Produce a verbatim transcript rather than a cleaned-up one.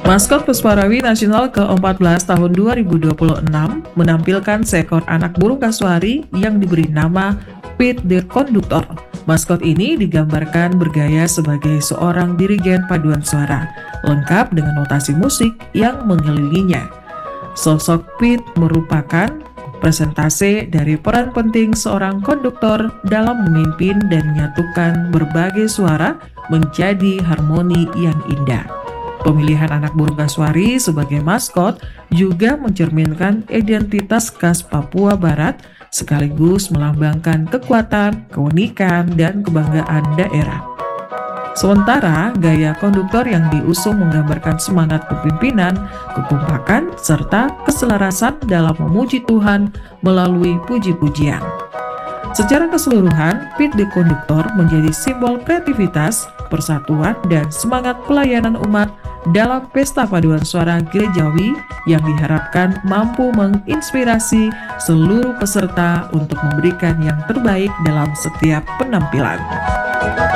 Maskot Pusparawati Nasional ke empat belas tahun dua ribu dua puluh enam menampilkan seekor anak burung kasuari yang diberi nama Pete the Conductor. Maskot ini digambarkan bergaya sebagai seorang dirigen paduan suara, lengkap dengan notasi musik yang mengelilinginya. Sosok Pete merupakan presentase dari peran penting seorang konduktor dalam memimpin dan menyatukan berbagai suara menjadi harmoni yang indah. Pemilihan anak burung kasuari sebagai maskot juga mencerminkan identitas khas Papua Barat sekaligus melambangkan kekuatan, keunikan, dan kebanggaan daerah. Sementara gaya konduktor yang diusung menggambarkan semangat kepemimpinan, kekompakan, serta keselarasan dalam memuji Tuhan melalui puji-pujian. Secara keseluruhan, Pete the Conductor menjadi simbol kreativitas, persatuan, dan semangat pelayanan umat dalam pesta paduan suara gerejawi yang diharapkan mampu menginspirasi seluruh peserta untuk memberikan yang terbaik dalam setiap penampilan.